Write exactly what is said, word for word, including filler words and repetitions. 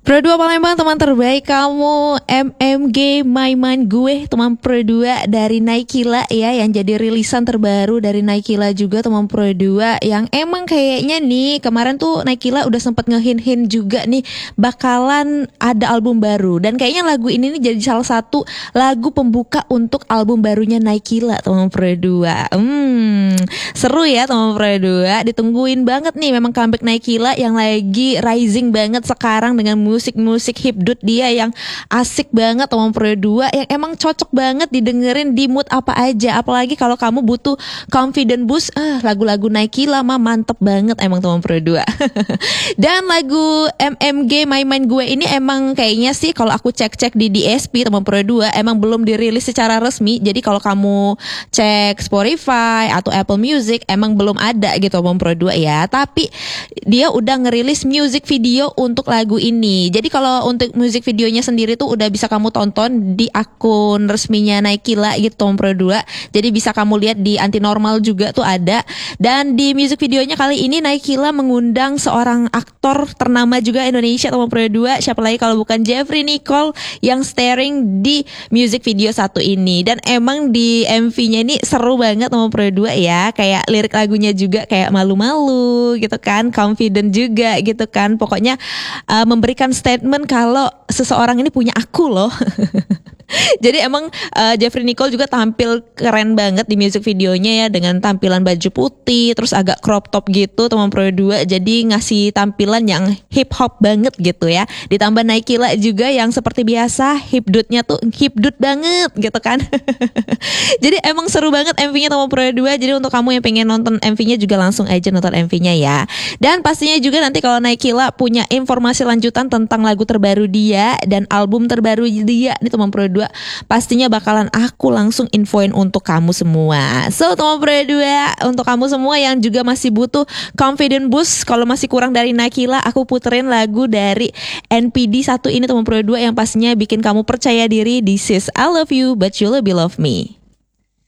Pro dua Palembang, teman terbaik kamu. M M G My Mind Gue, teman Pro dua dari Naikila ya, yang jadi rilisan terbaru dari Naikila juga, teman Pro dua. Yang emang kayaknya nih kemarin tuh Naikila udah sempet ngehin-hin juga nih bakalan ada album baru. Dan kayaknya lagu ini nih jadi salah satu lagu pembuka untuk album barunya Naikila, teman Pro dua. Hmm, seru ya teman Pro dua. Ditungguin banget nih memang comeback Naikila yang lagi rising banget sekarang dengan musik-musik hipdut dia yang asik banget, teman Pro dua, yang emang cocok banget didengerin di mood apa aja. Apalagi kalau kamu butuh confident boost, ah lagu-lagu Naikila mah mantep banget emang, teman Pro dua. Dan lagu M M G My Mind Gue ini emang kayaknya sih kalau aku cek-cek di D S P, teman Pro dua, emang belum dirilis secara resmi. Jadi kalau kamu cek Spotify atau Apple Music emang belum ada gitu, teman Pro dua ya. Tapi dia udah ngerilis music video untuk lagu ini. Jadi kalau untuk music videonya sendiri tuh udah bisa kamu tonton di akun resminya Naikila gitu, teman Pro dua. Jadi bisa kamu lihat di Anti Normal juga tuh ada. Dan di music videonya kali ini Naikila mengundang seorang aktor ternama juga Indonesia, teman Pro dua. Siapa lagi kalau bukan Jeffrey Nicole yang starring di music video satu ini. Dan emang di M V-nya ini seru banget, teman Pro dua ya. Kayak lirik lagunya juga kayak malu-malu gitu kan, confident juga gitu kan. Pokoknya uh, memberikan statement kalau seseorang ini punya aku loh. Jadi emang uh, Jeffrey Nicole juga tampil keren banget di music videonya ya, dengan tampilan baju putih terus agak crop top gitu, teman Pro dua. Jadi ngasih tampilan yang hip hop banget gitu ya. Ditambah Naikila juga yang seperti biasa hipdutnya tuh hipdut banget gitu kan. Jadi emang seru banget M V-nya, teman Pro dua. Jadi untuk kamu yang pengen nonton M V-nya juga langsung aja nonton M V-nya ya. Dan pastinya juga nanti kalau Naikila punya informasi lanjutan tentang lagu terbaru dia dan album terbaru dia nih, teman Pro dua, pastinya bakalan aku langsung infoin untuk kamu semua. So teman Pro dua, untuk kamu semua yang juga masih butuh confident boost, kalau masih kurang dari Naikila, aku puterin lagu dari N P D satu ini, teman Pro dua, yang pastinya bikin kamu percaya diri. This is I Love You But You Lebih Love Me.